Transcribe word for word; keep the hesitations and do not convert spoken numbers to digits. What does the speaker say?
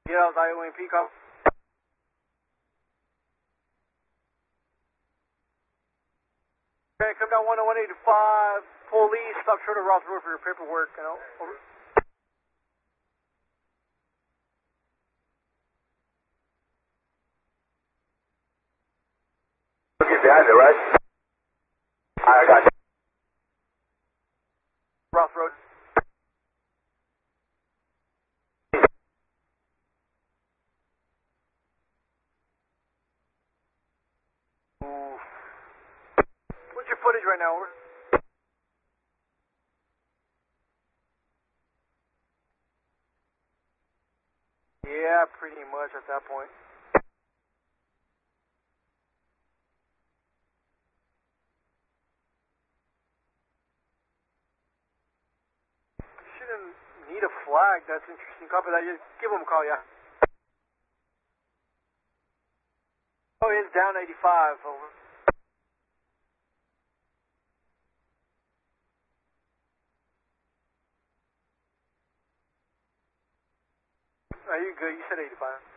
Yeah, that was I O M P, call. Okay, come down one oh one eighty-five, police, stop short of Ross Road for your paperwork, you know, over. Get behind it, right? I got you. Ross Road. Ooh. What's your footage right now, over? Yeah, pretty much at that point. Shouldn't need a flag, that's interesting. Copy that, just give him a call, yeah. Oh, it's down eighty-five, over. Are you good? You said eighty-five.